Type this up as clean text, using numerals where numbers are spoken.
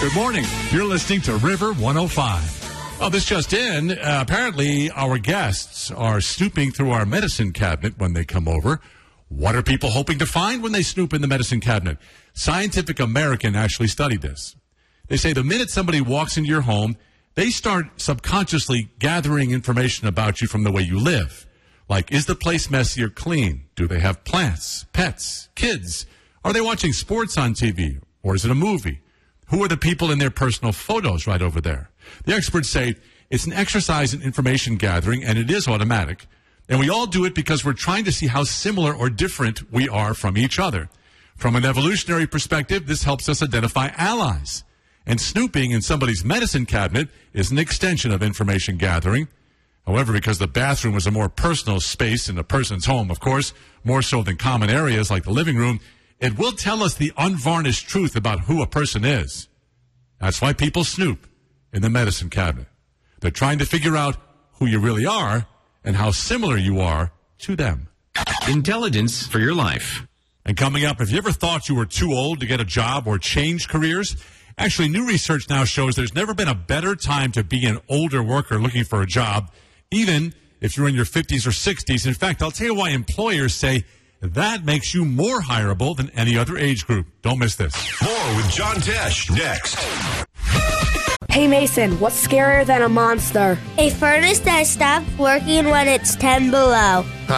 Good morning. You're listening to River 105. Oh, this just in. Apparently, our guests are snooping through our medicine cabinet when they come over. What are people hoping to find when they snoop in the medicine cabinet? Scientific American actually studied this. They say the minute somebody walks into your home, they start subconsciously gathering information about you from the way you live. Like, is the place messy or clean? Do they have plants, pets, kids? Are they watching sports on TV? Or is it a movie? Who are the people in their personal photos right over there? The experts say it's an exercise in information gathering, and it is automatic. And we all do it because we're trying to see how similar or different we are from each other. From an evolutionary perspective, this helps us identify allies. And snooping in somebody's medicine cabinet is an extension of information gathering. However, because the bathroom is a more personal space in a person's home, of course, more so than common areas like the living room, it will tell us the unvarnished truth about who a person is. That's why people snoop in the medicine cabinet. They're trying to figure out who you really are and how similar you are to them. Intelligence for your life. And coming up, have you ever thought you were too old to get a job or change careers? Actually, new research now shows there's never been a better time to be an older worker looking for a job, even if you're in your 50s or 60s. In fact, I'll tell you why employers say that makes you more hireable than any other age group. Don't miss this. More with John Tesh next. Hey Mason, what's scarier than a monster? A furnace that stops working when it's 10 below.